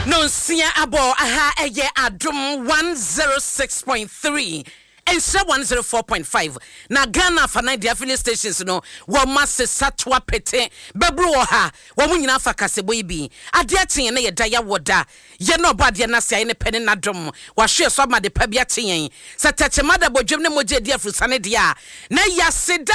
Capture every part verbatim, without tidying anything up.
No sia abo aha eye adum one oh six point three and one oh four point five. Na Ghana for nine affiliate stations no wo masse satwa pete bebru ha wo munyina fa kasebo ibi ade aten na ye da ya woda ye no bade na sia ne pene na dom wa hwe so ma de pa bia ten satache mada bodwem ne moje dia frusane dia na yaseda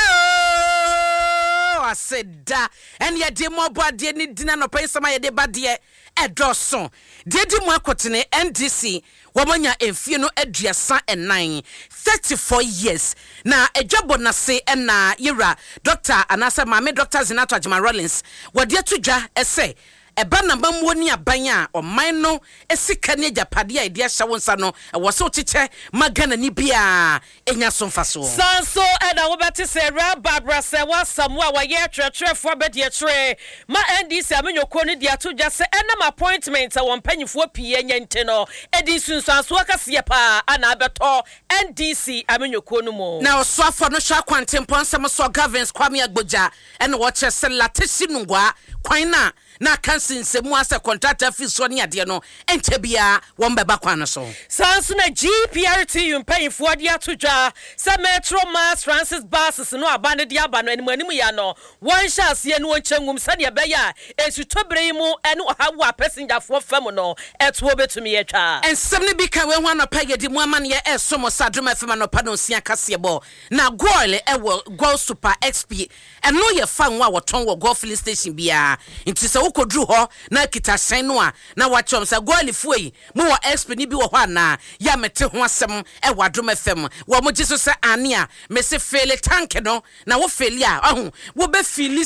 aseda en ye de mo bade ni dina no pa sama ye de bade edoso de di mo akotene N D C wamanya emfie no aduasa nine thirty-four years na ejabo na se na yira Doctor Anasa Mame Doctor Zinato Ajima Rollins wode atudwa ese eba na mamuo ni aban a oman no esika ne japade a ide ahya wonsa no wo se ochiche magana ni bia enya so mfaso sanso e na wo beti se ra Barbara se wa samwa wa ye tretrefo abede tre ma N D C amenyoko ni dia atudwa se enam appointment a won panyifo pie enya nte no edi sunsanso akase pa ana abeto N D C amenyoko no mo na osoafo no hwa kwantempon sam so governance Kwame Agboja ene wo che se latesi nungwa kwan na na kansin se mu asa contractor fees so ne ade no ente bia won beba kwan so sanso na G P R T mpanyifo ade atudwa se Metro Mass Francis buses no abane de aba no animu animu ya no won sha ase no nchangum se ne be ya esutobere mu ene ohawo passenger fo fam no eto obetumi ye twa ensem ne bi kan we ho anopa ye di mu amane ye esomo sadroma fam anopa no sia kase bo na goil e wo Gold Super X P eno ye fa nwa woton wo Gold Filling Station bia nti se ukodru ho na kita sen no a na wachom sa goal fuyi mu wo X P ni bi wo ho ana ya mete ho asem e wadom F M wo mo giso se ane a me se fele tank no na wo feli a ahu wo be fili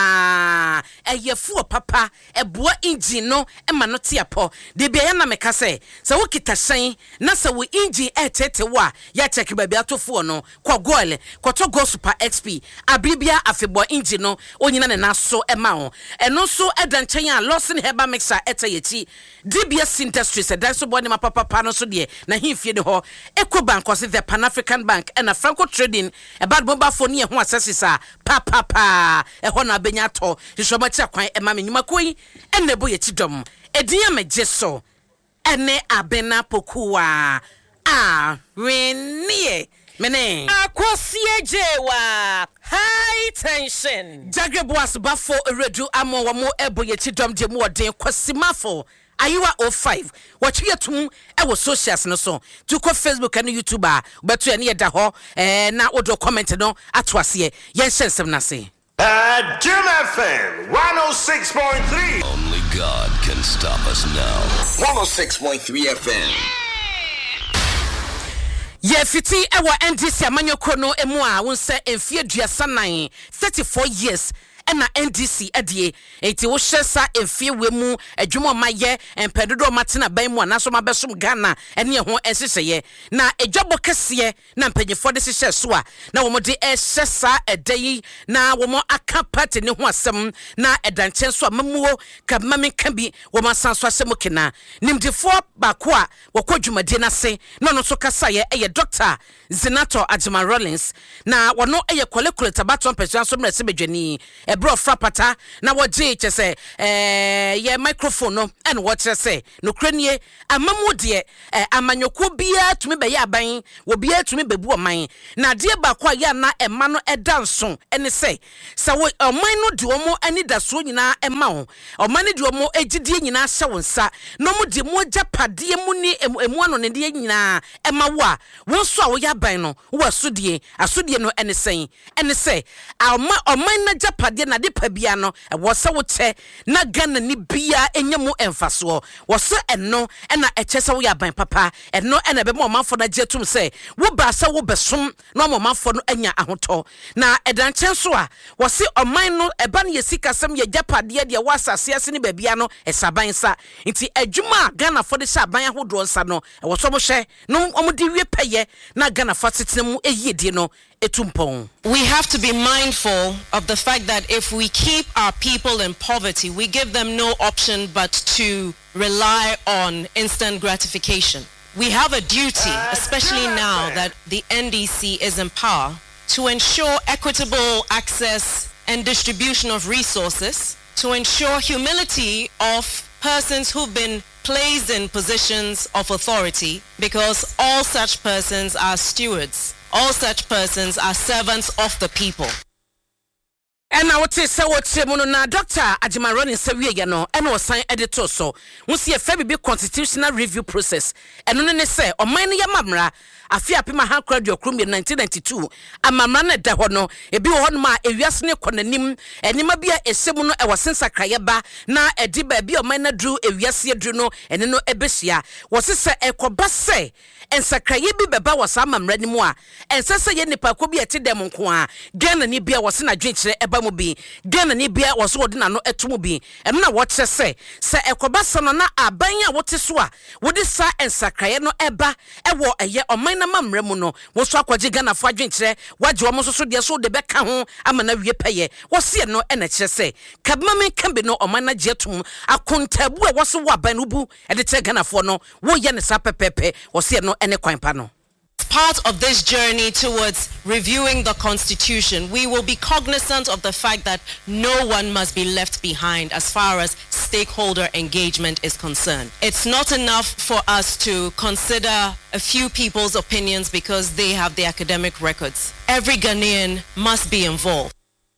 sa e ye fu papa e boa engine no e ma no te apo de bia ya na me ka se se wo kita sen na se wo engine e tete wo a ya check ba bia to fu no kwa goal kwa to Gold Super X P abribia afebo engine no onyina ne na so e ma ho eno so edanchen a Lawson Herbal Mixer etayechi D B S Industries edanso boni ma papa pa no so de na himfie ne ho Eco Bank was the Pan African Bank and a Franco Trading a bad mobile phone here who assesses pa pa pa e ho na benya to hwomacha kwan e ma menuma koi enne boye tidom ediya mejeso ene abena pokuwa a renie mene akosie jewa high tension Jagre boas bafo redu amo wamo eboye tidom de mu odin kwasimafo Ayiwa oh five watch here tum e wo socials no so to ko Facebook and YouTube a beto e ne da ho eh na odo comment no ato ase ye hensem na se at Jim F M one oh six point three. Only God can stop us now. one oh six point three F M. Ye fiti e wo N D C amanyoko no emu a won se emfie duasa nine thirty-four years ena N D C adie enti wo hyesa emfie wemu adwuma maye empedodo matena ban mu anaso mabesom Ghana ene ho enseseye na edwabo kese na mpanyefo de hye so a na wo de ehesa edayi na wo aka party ne ho asem na edanchen so amamuo ka mamenka bi wo masanso asem kena nimdefo bako a wo kwadwumade na se no no so kasa ye eye Doctor Zinato Ajima Rollins na wono eye kolekule baton person so mrese bedwani bro frapata na woje chese eh ye microphone no and what say no kranie amamu de eh, amanyoko bia tumi be ya ban wo bia tumi bebu oman na de ba kwa ya na ema no edanso ene say se wo oman no de omo ani da so nyina ema ho oman de omo egidie nyina hye wonsa no mo de mo japade mu ni emu ano ne de nyina ema wo a wo so a wo ya ban no wo asodie asodie no ene say ene say oman na japade na de pa bia no wo se wo che na Ghana ni bia enyemu emfaso wo se eno na eche se wo ya ban papa eno na be mo manfo na jetum se wo ba se wo besom na mo manfo no anya ahoto na edanchen so a wo se oman no eba na yesika sem ye japade de wo asase ase ni ba bia no esaban sa nti adwuma Ghana fo de shaban ahodo nsa no wo so mo hye no omo de wie peye na Ghana fo tetenemu eyedie no etumpon. We have to be mindful of the fact that if we keep our people in poverty, we give them no option but to rely on instant gratification. We have a duty, especially now that the N D C is in power, to ensure equitable access and distribution of resources, to ensure humility of persons who've been placed in positions of authority because all such persons are stewards. All such persons are servants of the people. And I would say, so what's na Doctor Ajimaroni Sawiya no, and was signed editor so. We see a very big constitutional review process. And when they say, or mine ya mamra, a fear pima hand crowd your crew in nineteen ninety-two, a mamrana da hono, a be on ma a yasne konanim, and nimabia a semuno a was since a krayaba, na a diba be a minor drew a yasia druno, and no ebesia, was this a kobase. And Sakrayebi Baba was some Redimoa, and Sasa Yenipa could be a Tidemon Kwa. Gan and Nibia was in a drink, Ebamobi. Gan and Nibia was holding a no etumubi. And now what she say, Sir Ekobasana, a banya what is wa. Would this sa and Sakrayano Eba, a war a year or minor mam remuno, was Swakajigana for drink, what you almost so dear so the back home, I'm an area paye, was here no N H S A. Kabmame can be no or minor jetum, a contabu was a wabanubu, and the Tegana for no, wo Yanisapa Pepe, was here no. Part of this journey towards reviewing the Constitution, we will be cognizant of the fact that no one must be left behind as far as stakeholder engagement is concerned. It's not enough for us to consider a few people's opinions because they have the academic records. Every Ghanaian must be involved.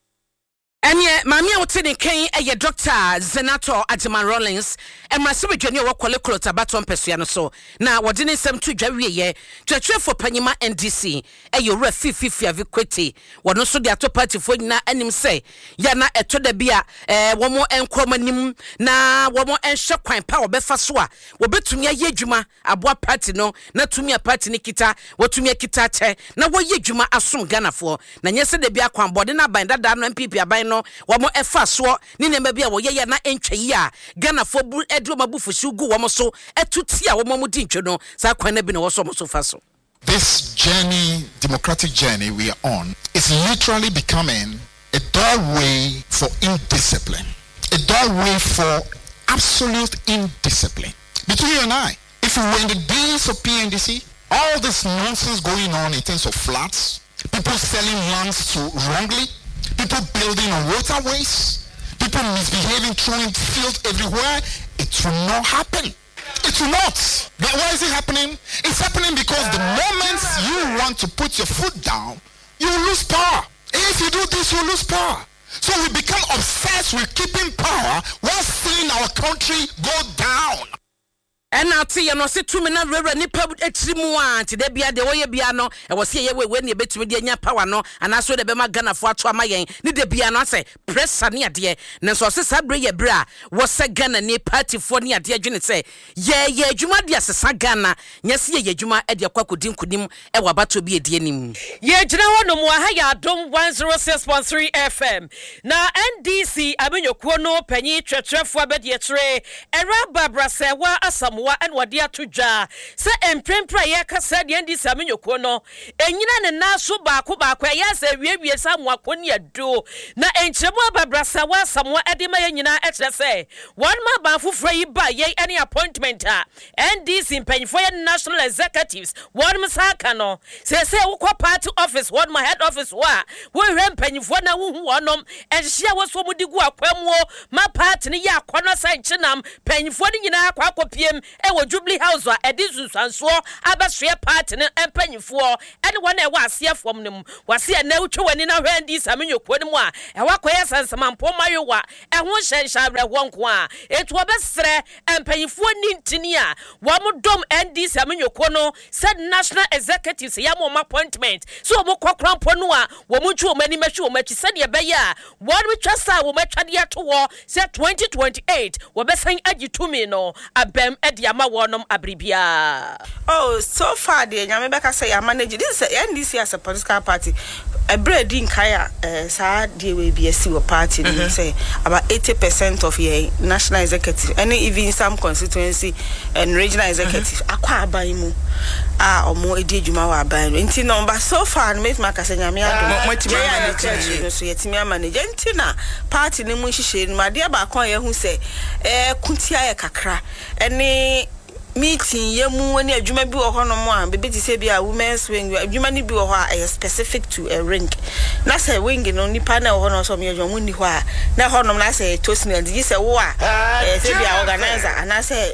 And yet, Mammy, I would say, Kane, a doctor, Senator Adjaman Rollins, and my super junior work on Baton Pesiano. So now, what didn't some two Jerry, to cheer for Panama N D C, a your ref fifty of equity, what no so the other party for na and him say, Yana a to the beer, eh, one more and common na one more and shock crime power befaswa, will bet to me a yejuma, a boa party no, not to me a party Nikita, what to me a kitate, now what yejuma assume Ghana for, na yesterday be a quam bodina by that down and people by no wamo efa so ni ne mabia wo ye na entwe ya Ghana fo bu edu mabufu shugu wamo so etutia wamo mudi ntwe no sa kwan na bi na wo so mo so fa so. This journey, democratic journey we are on, is literally becoming a doorway for indiscipline, a doorway for absolute indiscipline between you and I. If we were in the days of P N D C, all this nonsense going on in terms of flats, people selling lands to wrongly, people building on waterways, people misbehaving, throwing filth everywhere, it will not happen. It will not. But why is it happening? It's happening because the moment you want to put your foot down, you lose power. If you do this, you lose power. So we become obsessed with keeping power while seeing our country go down. And now see you no see two minutes rere nipa etri mu anti de bia de woye bia no e wo se ye we we ne betumi de nya power no ana so de be ma Ghana fo ato amayen ni de bia no say pressure ne ade ne so se sabre ye bra wo se Ghana ni party fo ne ade adwene say ye ye adwuma de asesa Ghana nya se ye adwuma e de kwakodi nkunim e wa bato bi edi anim ye gina hono mu ha ya dom one oh six point three F M na N D C amenyokuo no panyi twetwefo abede tre era babra se wa asam and wadia to ja se emprempra ye kasa de ndi samenyoko no enyina ne na so baako baako ya se wiewie samwa koni ado na enchebo ababrasa wa samwa edema ye nyina etre se one ma ban fufura yi ba ye any appointment a N D C mpanyfo ye national executives one msaka no se se wokwa party office one my head office wa wo hwe mpanyfo na wo hu wonom enhia wo so mudigu akwamwo ma party ne ya akwono sanchinam mpanyfo ne nyina akwa akopiem ewo Jubilee House a edisu sanso abasue party ne empanyifo ene wona ewa asiefom nem wase na utwe wani na hwandi samenyoko nem a ewa koye sansamampo mayowa eho hyenhya brehwo a etu obesre empanyifo ni ntini a womdom N D C samenyoko no said national executives yam appointment so omo kwakrampo no a womutwe omani mahwe omachi said ye be ya won twasa womatwade ato wo say twenty twenty-eight wobesan agitumi no abem edi ama wonom abribia. Oh, so far the nyame beka say ya manage this N D C as a political party. A bread in kaya uh, sa de we be a party mm-hmm. say about eighty percent of your national executive and even some constituency and regional executive akwa aban mu ah omo edi adwuma wa aban nti number so far make maka say nyame ado mo timi manage so yetimi manage nti na party ni mu hihye ni ade ba kon ye hu say eh kuntia ye kakra ene meeting yemu woni adwuma bi wo hono mo a bebe ti se bi a women's wing adwuma ni bi wo ho a specific to a ring na say wing no nipa na wo hono so me adwuma ni ho a na hono na say toast na di say wo a se bi a organizer ana say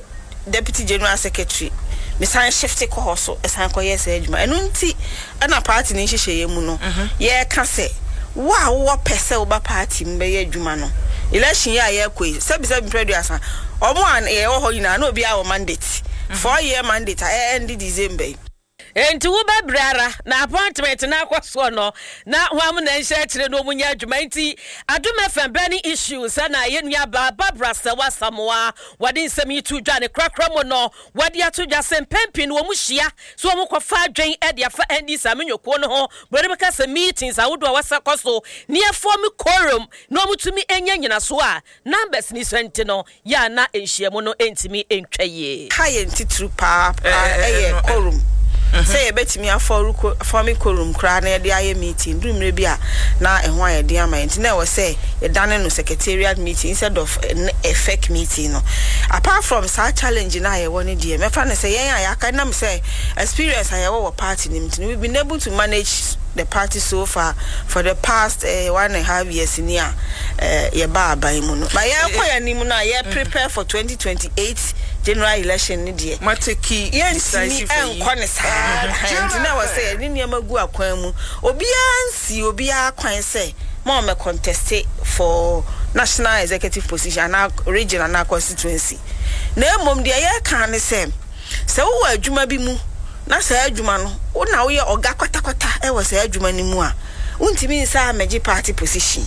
deputy general secretary me san shift ko so esan ko yes adwuma eno nti ana party ni hyehyeye mu no ye ka se wa wo pese wo ba party mbe ye adwuma no election ya ye koi sebi sebi producer omo an ye wo ho nyina na obi a wo mandate four year mandate a end December. Enti wo ba brara na appointment na akwaso no na hwam na nhye kire no munya adwuma nti Adom F M burning issues na ye nua ba Barbara Sewa Samoa wade nsem yitu dwa ne krakra mo no wade ato dwa sem pempin wo mu hia so wo kofa adwen e de afa N D C amenyoko no ho bere be kasa meetings awodo wasakoso ne form quorum no mutumi enya nyina so a numbers ni sente no ya na enhyiamu no entimi entwaye ha ye ntitru pa eh quorum say betimi aforu formi quorum kra na de aye meeting room re bia na ehho aye de ama nti na we say e dane no secretariat meeting instead of a fake meeting no apart from such challenge na aye woni de me fa na say yen aye aka na me say experience aye wo party nim nti we been able to manage the party so far for the past uh, one and a half years in here uh, ye ba aban mu no but ye koya nim na ye prepare for twenty twenty-eight general election ni de mateki decisive enko ne saa nti na we say ni niam agu akwan mu obi ansi obi akwan say mo me contest for national executive position na regional na constituency na emom de ye kan ne say se wo adwuma bi mu na sa adwuma no wo na wo ye oga kwata kwata e wo sa adwuma ni mu a untimi nsa amegi party position.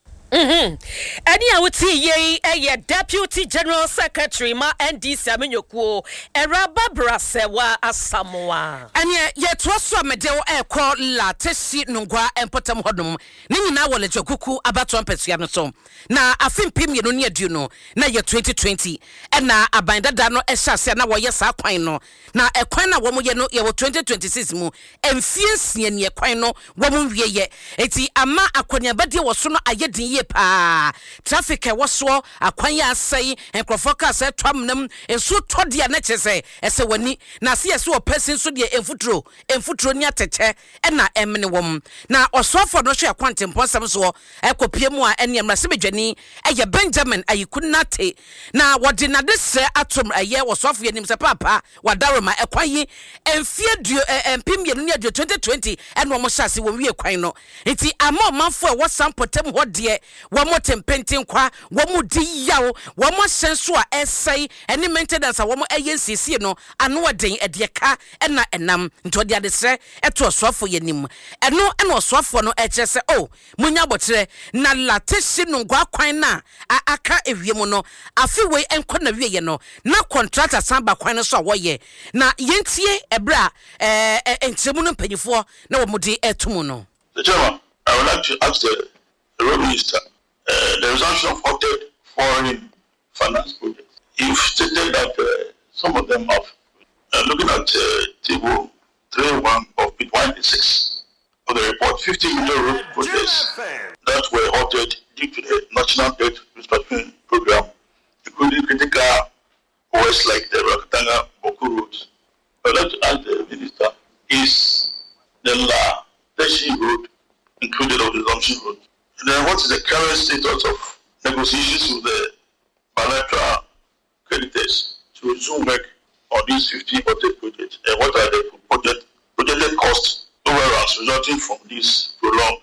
Mhm. Ani a wuti ye eye deputy general secretary ma N D C amenyokuo era Barbara Sewa Samoa. Ani ye toso amede wo ekọ la tesi nungwa empotam hodum. Ni nyina wo lejo kuku abato ampesia no so. Na afimpim ye no ne adu no na ye twenty twenty. E na abandada no ehya na wo ye sa kwan no. Na ekwan na wo mo ye no ye wo twenty twenty-six mu emfie sie ne ekwan no wo mo wie ye. Eti ama akonya bade wo so no ayedin ye pa traffic e woso akwan ya asai enkrofo ka se twamnam enso todia na chese ese wani na se ese o person so de enfutro enfutro ni ateche e na emne wom na osofo no hwe akwantempo sam so ekopie mu a ene mra se bedwani eye Benjamin ayikunate na wode na de se atom eye osofo yanim se papa wadaroma ekwan yi emfie duo empim ye no ne twenty twenty ene wo hyase wo wie kwan no enti ama manfo e wosampotem hode womo tempenten kwa womo di yawo womo senso a esai ene maintenance a womo ayensisie no ano oden edeka ena enam ntode adesre eto osofo yanim eno ena osofo no echese o munya botre na latesi no gwa kwan na aka ewiem no afiwe enko na wiye no na contractor samba kwan no so woye na yentie ebra eh entremu no mpanyifo na womo di etumu no. The chairman, I would like to ask the, the road minister uh, the resumption of halted foreign finance projects. You've stated that uh, some of them have, uh, looking at uh, table three one of page one eighty-six of the report, fifty million road projects that were halted due to the National Debt Restructuring Program, including critical O S like the Rakatanga Boku roads. I would like to ask the minister, is the La Teshi road included of the resumption road? And then what is the current status of negotiations with the bilateral creditors to resume work on these fifty project projects? And what are the project, projected costs overruns resulting from this prolonged?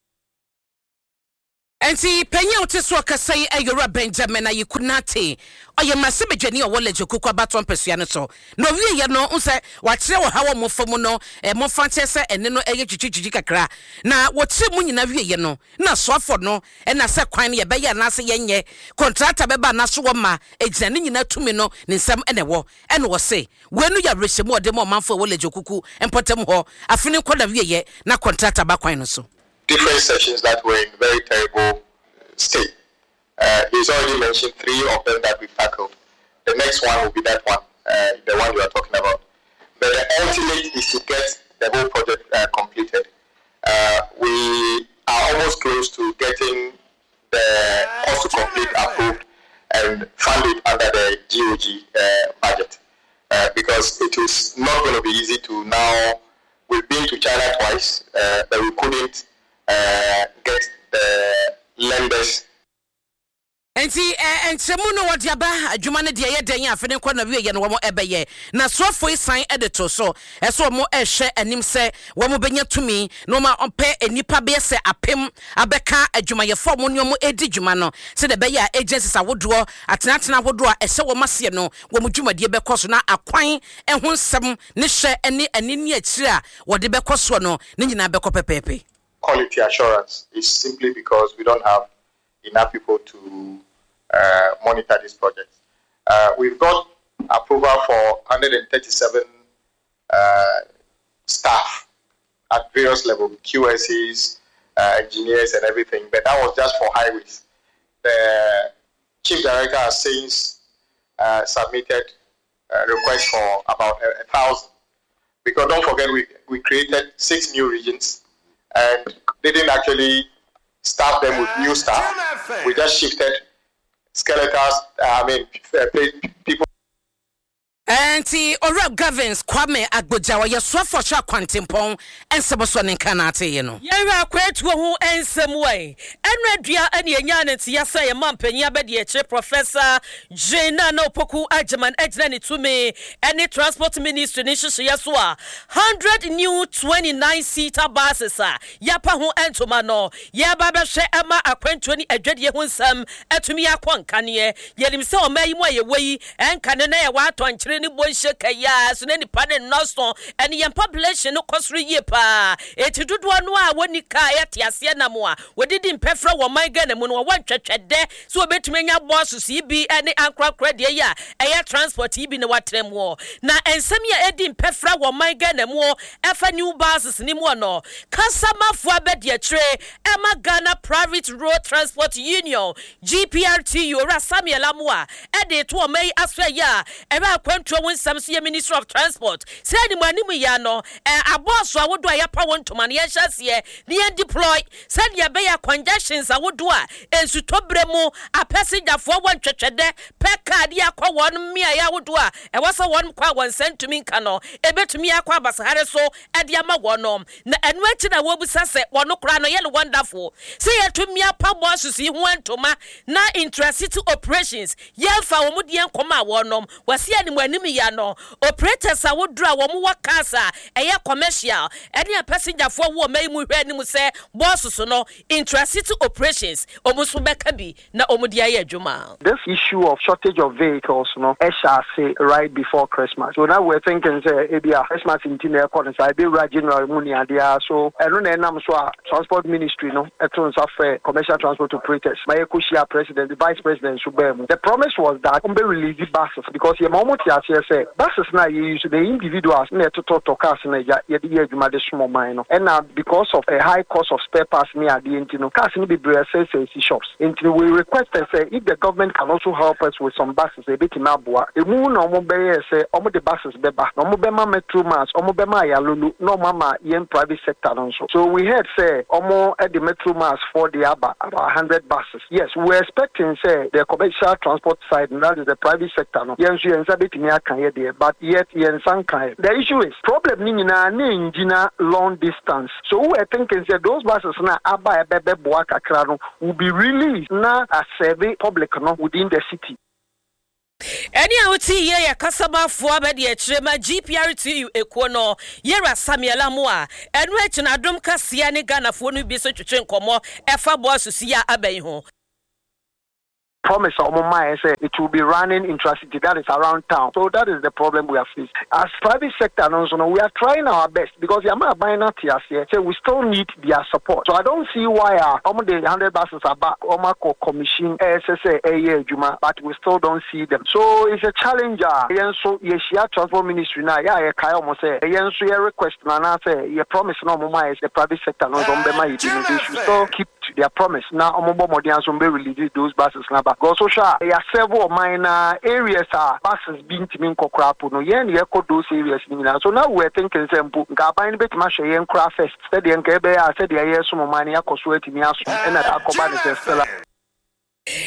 Enti penya oteswa kasai ayora Benjamin ayikunate oye masebedwani o wolejo kuku abaton pesua no so no wie ye no unse wakire wo hawo mofamu no e mofa chese ene no eye twitwitwi kakra na wotre mu nyina wie ye no na soafo no e na se kwan ye be ye na se yenye contractor beba na so wo ma ejina nyina tumi no ne nsam ene wo ene wo se wenu ya rehemu ode mo manfo wolejo kuku empotem ho afini koda wie ye na contractor ba kwan no so. Different sections that were in very terrible state. Uh, he's already mentioned three of them that we've tackled. The next one will be that one, uh, the one you are talking about. But the ultimate is to get the whole project uh, completed. Uh, we are almost close to getting the cost to complete approved and funded under the G O G uh, budget. Uh, because it is not going to be easy to now. We've been to China twice, uh, but we couldn't Uh, get the lenders Enti entremu no wodi aba adwuma ne de ye den afene kwa na wiye no wo ebeye na sofo isan edito so eso mo ehwe anim se wo mo benya tumi no ma ompe enipa be se apem abeka adwuma ye fo mo ne mo edi dwuma no se de beye agencies awodo atenatena awodo a ehye wo mase no wo mo dwumade bekoso na akwan ehun sem ne hwe eni ani ni akire a wo de bekoso no ne nyina beko pepepe. Quality assurance is simply because we don't have enough people to uh, monitor these projects. Uh, we've got approval for one hundred thirty-seven uh, staff at various levels, Q S Es, uh, engineers and everything, but that was just for highways. The chief director has since uh, submitted a request for about a, a thousand. Because don't forget, we, we created six new regions and didn't actually staff them with new staff. We just shifted skeletons, I mean, people. Anti ora governs Kwame Agbojawa ye so for sha kwantempon enseboso ne kanate ye no. Ye ra kwetu ho ensem we. Enradua ane anya ne tie sa ye mampanya abede e che Professor Jena no Poku Agyeman agina ne tumi ene transport ministry ne hihye ye so a one hundred new twenty-nine seater buses a yapa ho entoma no ye ba be hwe ema akwantu ni adwade ho nsam atumi akwanka ne ye nim se o mayi mo ye weyi enkane na ye wa atonkyere ni boyshe kaya so na nipa ne noso ene ye population no kosoro ye pa eti dodo no a woni ka ya tiase na mo a wodidi mpefra wo man ga na mu no wantwetwede so obetumi nya boss C B ene ankrakra de ya eya transport ibi ne watrem na ensem ya edi mpefra wo man ga na mu efa new buses ni mu no kasamafo abede tre ema Ghana Private Road Transport Union G P R T U ra Samuel Amua ede to o mai aso ya eba kwantwo won samso Ministry of Transport say ni mani mu ya no aboso awodo a yapa won to man ye hyase ni deploy say ya be ya congestions awodo a ensu tobre mu a passenger fo won twetwede pe card ya kwa won me ya awodo a e wasa won kwa won sent to me kan no ebetumi akwa basahare so ede ama wonom na enu achi na wo busa se wono kra no ye wonderful say ya tumi apa boss si ho antoma na intracity operations ye fa wo mu de enkoma wonom wase ani anim ya no operators a wodura wo mu wakasa eye commercial ene a passenger fo wo mai mu hwe anim se boss so no intracity operations omuso beka bi na omudia ya adwuma. This issue of shortage of vehicles no e shall say right before Christmas, so now we're thinking say e bia Christmas in tin e kon say be January mu ni ade so eno na enam so a transport ministry no eton so for commercial transport operators my ekoshia president the vice president so be mu. The promise was that on be release buses because ye mo say buses na you use the individuals na to to cars na ya ye dey adwuma de small mine no and now because of a high cost of spare parts near the intino cars ni be say say shops intino we request say if the government can also help us with some buses a bit maboa e mu na omo be say omo the buses be ba na omo be ma metro mass omo be ma ya lulu no mama yen private sector no so so we heard say omo at the metro mass for the aba about one hundred buses. Yes, we are expecting say the commercial transport side and that is the private sector no yen so yen sabe but yet the issue is problem ni na na long distance. So we are thinking that those buses na aba bebe boa kakra no will be released na a survey public no within the city. Any outi ye ya kasama fo abede e kirema G P R T U ekono yera Samuel Amua enu echi na dom kase ne Ghana fo no bi so twetwe nkomo efa boss sia aban ho. Promise on my say it will be running intracity that is around town. So that is the problem we are facing. As private sector, we are trying our best because the amount of buying out here, so we still need their support. So I don't see why uh, almost the hundred buses are back almost commission S S A a year Juma, but we still don't see them. So it's a challenge. Uh, so yes, yeah, transport ministry now. Yeah, yeah, I almost say. Yeah, so your request now. Say your promise no more is the private sector. No, don't be my. They should still keep to their promise. Now, I'm more than some be release those buses now. Go social, there are several minor areas are buses being to mean cockrapo. No, yen ye could those areas. So now we're thinking simple. Gabine bet masha yen craft fest. Said the Nkebe, I said the year some money, I could sweat in Yasu, and that Akobani is still.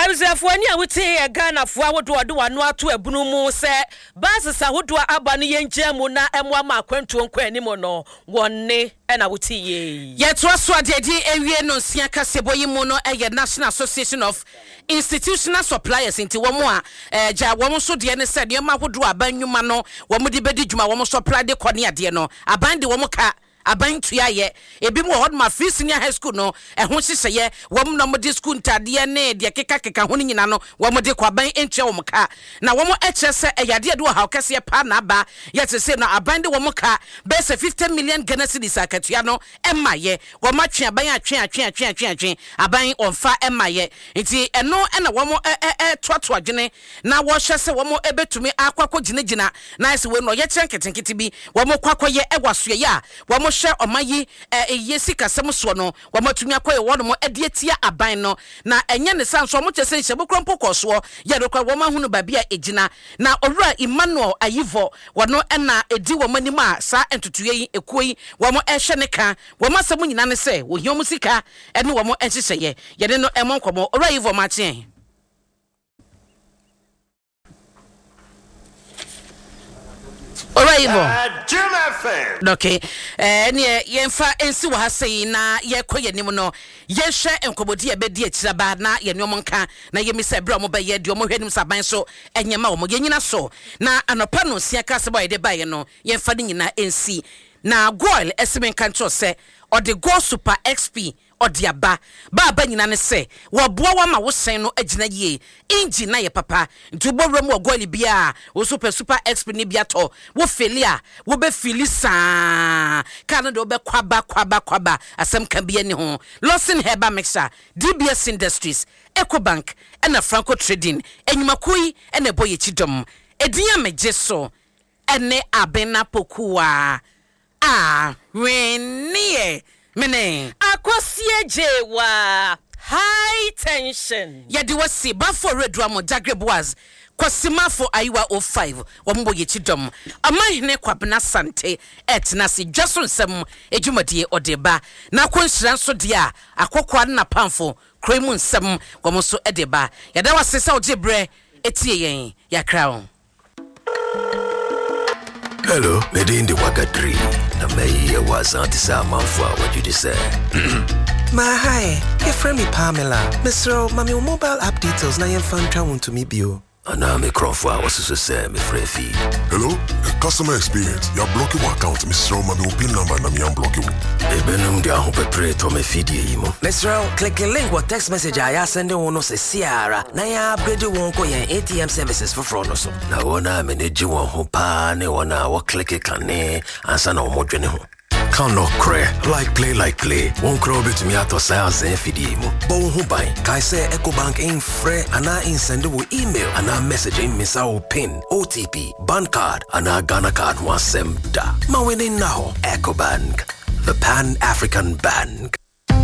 Abisafo ani a wote e Ghana fo awodo ode wano ato abunu mu se basis ahodo aba no yengyam na emo ama akwantuo nkwani mo no wonne e na wote ye yeto aso adedi ewie no sia kasebo yi mu no e National Association of Institutional Suppliers inti womo a eh ja womo so de ne se de ma ahodo aba nnwuma no womo de bedi dwuma womo supply de kone ade no aban de womo ka aban tuaye ebi mo hod ma free senior high school no ehun hyehyeye wom no mo de school ntade ne de keka keka ho nyina no wom de kwa aban entua wom ka na wom eche se eyade de wo ha kese pa na ba yete se na aban de wom ka be se fifty million Ghana cedis akatua no emaye wom atwe aban atwe atwe atwe atwe atwe aban onfa emaye nti eno na wom e toato adwene na wo hye se wom ebetumi akwakọ ginegina na se we no ye kyenketenkete bi wom kwakoye ewasoye ya wom hye omayi eyesi kasem so no wamatumi akoye wono mo edietia aban no na enye ne sanso mo kyese nhyɛ bokro mpokɔso ye dokwa woma hunu babia egina na owura Emmanuel Ayivo wono na edi womanim a sa entutuye yi ekoi womo ehwe ne ka woma asem nyina ne sɛ wo hiom sika ene womo enhyehyɛ ye de no emo nkomo owura Ayivo ma kyen Alright, uh, Jim F M. Okay. Eh ne yemfa ensi wa hasei na ye koye nim no ye hwe enkobodi e bedi akiraba na ye nneom nka na ye misa bra mo ba ye de mo hwenim saban so enyema wo mo ye nyina so na anopa no sia ka se boy de ba ye no yemfa de nyina ensi na goil esimen kancho se ode go super X P odiaba ba ba nyina ne se wo boa wa ma wo sen no agina ye engine na ye papa ntubo wram wo goil bia wo super super X P ne bia to wo felia wo be filisa kana do be kwaba kwaba kwaba asem ka bia ni ho Lawson Herbal Mixer D B S Industries Ecobank and Franco Trading enyumakoi ene boye chidom edinya meje so ene abena pokua ah wenie mene akosie jewa high tension yedi wasi bafo redwa mo Jagre Boaz Kosimafo Aiwa oh five wambo yechidom amahine kwabena sante etna si dwaso nsem ejumadi odeba na konhira so de a akokwa na pamfo kremu nsem wamso edeba yada wasesa ojebre etie yen yakra. Hello, Medindi Wakatri. Na mei was antisa manfwa what you say. My hi, your friend me Pamela. Mister Mami mobile app details na yen fan travel to me bio. Ana me Crawford was to say me free fee. Hello, customer experience. You're blocking your account, Mister Mami pin number na me am blocking. E benum dia ho pepre to me feed imo. Mister click a link what text message I send one no say Ciara. Na ya upgrade won ko yen A T M services for fraud no so. Na wona manage won ho pa ne wona wo click kan ne ansa na wo dwene ho. Cannot cray like play like play. Won't crow bit me out of sales and fidimo. Bon who buy Kai say Ecobank in free and I in send email and I messaging miss our pin O T P bank card and I Ghana card one sem da. Ma winning now Ecobank, the Pan African Bank.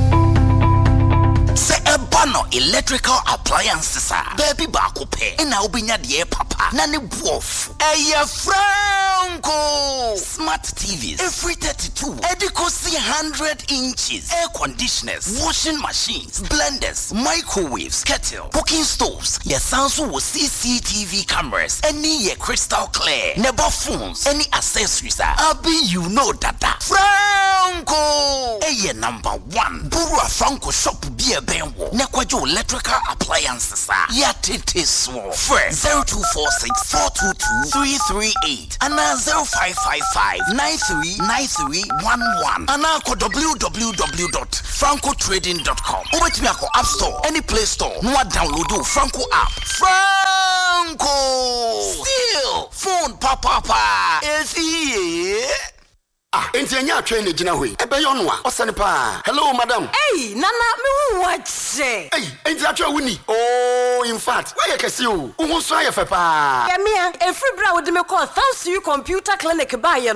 Se ebono electrical appliances ah baby ba ko pe na obinya de papa na ne buof eye Franco smart T Vs every thirty-two edicosi one hundred inches air conditioners washing machines blenders microwaves kettle cooking stoves your sounds with C C T V cameras any ye crystal clear never phones any accessories ah abi you know data Franco eye number one Burua Franco shop be benwo nekwajo electrical appliances ah ya tete so fresh zero two four six four two two three three eight and zero five five five nine three nine three one one and ako w w w dot franco trading dot com ubetimi ako app store any play store no download the Franco app. Franco still phone papa papa efi ah enti anya atwe ne gina hoi ebe yo no a osane pa hello madam hey nana me hu wache hey enti atwe wuni oh in fact why you kesi o hu so aye fe pa ya mia e free bra wo de me call thanks to you computer clinic ba ye no e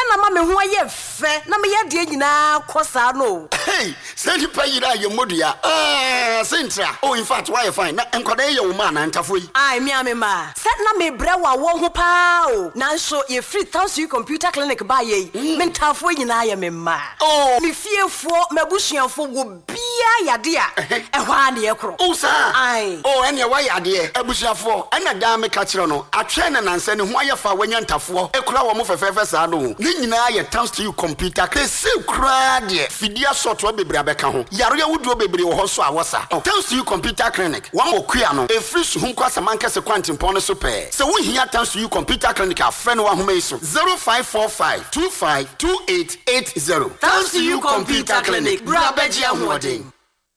na ma me ho aye fe na me ye de nyina kosa no. Hey, say the payira ye modua. Eh, Sintra. Oh, in fact, why fine? Na enkwada ye wo ma na ntafo yi. Ai me amema. Set na me bre wa wo ho pa o. Na so ye free Thanks to You computer clinic ba ye. Me ntafo nyina ye me ma. Oh, me fiefo mabusuafo wo bia yade a. Ehwa na ye kro. Oh, sir. Ai. Oh, ene wa yade abusuafo. Ana da me ka kire no. Atwe na nanse ne ho ayefa wanya ntafo. Ekura wo mo fefefe sa no. Ne nyina ye Thanks to You computer kese kura de. Fidia software bebre abeka ho. Yare wuduo bebre wo ho so awosa. Thanks to You computer clinic. Wa mo kua no. E free su hu kwasa mankese kwantimpon no so pe. Se wo hia Thanks to You computer clinic afre no wa homa iso. zero five four five two five two eight eight zero. Thanks to You computer clinic. Brabeji ahwodin.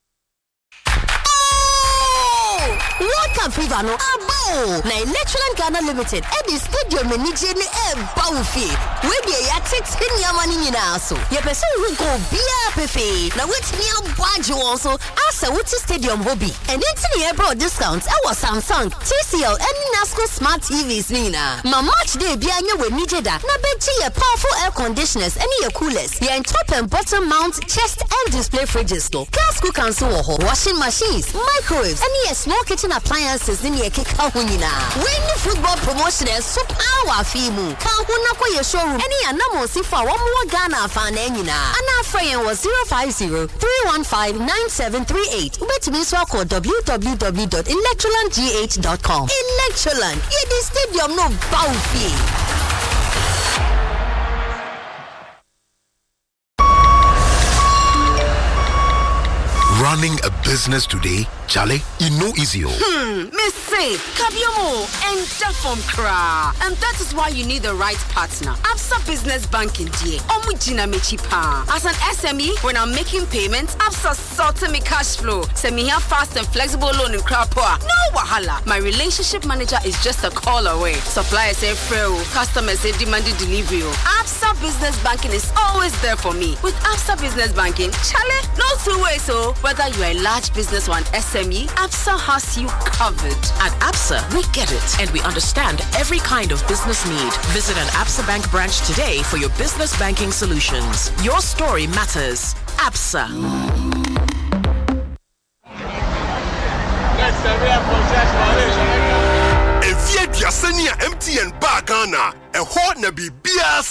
World Cup fever no abo na Electroland Ghana Limited e di stadium ni je ni e ba wo fi we bi ya tete ni amani nyina so ye pese hu go bia pefe na wetini abage won so asa wuti stadium hobby and enti e bro discounts e was Samsung, T C L and Nasco smart T Vs nina ma match day bia nya we ni je da na beji ye powerful air conditioners and ye coolers ye top and bottom mount chest and display fridges no gas cookers wo ho washing machines microwaves and ye small kitchen appliances in your kika hunina. When the football promotion so power fimu. Kahuna ko ye showroom. Any anamo sifa one more Ghana fan enina. Ana friend was zero five zero three one five nine seven three eight. Bet me so call w w w dot electroland g h dot com. Electroland. Ye the stadium no baufi. Running a business today, Charlie, you know easy. Hmm, me say, Kabiomo and from Kra. And that is why you need the right partner. Absa Business Banking D A. Omujina Mechipa. As an S M E, when I'm making payments, Absa sorted me cash flow. Send me here fast and flexible loan in Krapoa. No wahala. My relationship manager is just a call away. Suppliers say free, customers say demanded delivery. Absa Business Banking is always there for me. With Absa Business Banking, Charlie, no two ways so. Whether you are a large business or an S M E, Absa has you covered. At Absa, we get it and we understand every kind of business need. Visit an Absa Bank branch today for your business banking solutions. Your story matters. Absa. If you are M T N Bagana, a hot na be bias